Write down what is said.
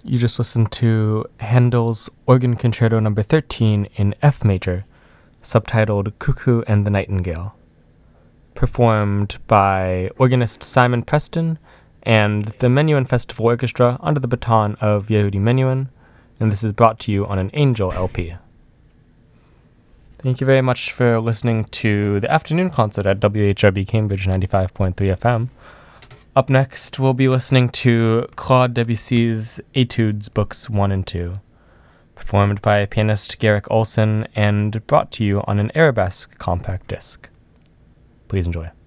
You just listened to Handel's Organ Concerto No. 13 in F major, subtitled Cuckoo and the Nightingale, performed by organist Simon Preston and the Menuhin Festival Orchestra under the baton of Yehudi Menuhin, and this is brought to you on an Angel LP. Thank you very much for listening to the afternoon concert at WHRB Cambridge 95.3 FM. Up next, we'll be listening to Claude Debussy's Etudes Books 1 and 2, performed by pianist Garrick Olson and brought to you on an Arabesque compact disc. Please enjoy.